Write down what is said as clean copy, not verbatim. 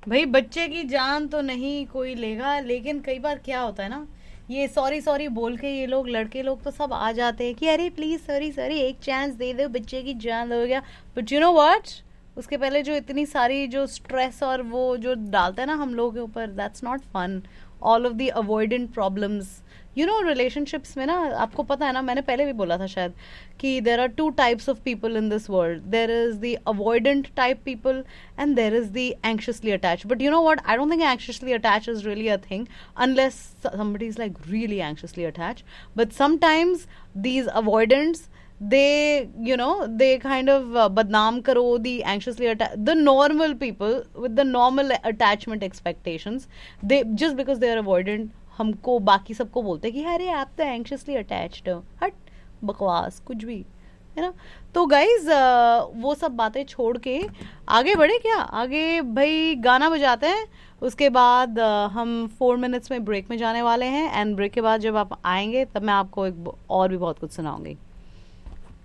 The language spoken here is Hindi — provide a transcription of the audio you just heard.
भाई बच्चे की जान तो नहीं कोई लेगा, लेकिन कई बार क्या होता है ना, ये सॉरी सॉरी बोल के ये लोग लड़के लोग तो सब आ जाते हैं कि अरे प्लीज सॉरी सॉरी एक चांस दे दो, बच्चे की जान हो गया। बट यू नो व्हाट, उसके पहले जो इतनी सारी जो स्ट्रेस और वो जो डालता है ना हम लोगों के ऊपर, that's not fun. All of the avoidant problems, you know relationships में ना, आपको पता है ना, मैंने पहले भी बोला था शायद कि there are two types of people in this world. There is the avoidant type people and there is the anxiously attached. But you know what, I don't think anxiously attached is really a thing unless somebody is like really anxiously attached. But sometimes these avoidants, they, you know, they kind of badnaam karo the anxiously attached, the normal people with the normal attachment expectations. They just because they are avoidant, हमको बाकी सबको बोलते हैं कि अरे आप तो एंक्शसली अटैच्ड हो, हट बकवास कुछ भी, है ना। तो गाइज वो सब बातें छोड़ के आगे बढ़े क्या, आगे भाई गाना बजाते हैं। उसके बाद हम 4 मिनट्स में ब्रेक में जाने वाले हैं, एंड ब्रेक के बाद जब आप आएंगे तब मैं आपको एक और भी बहुत कुछ सुनाऊंगी।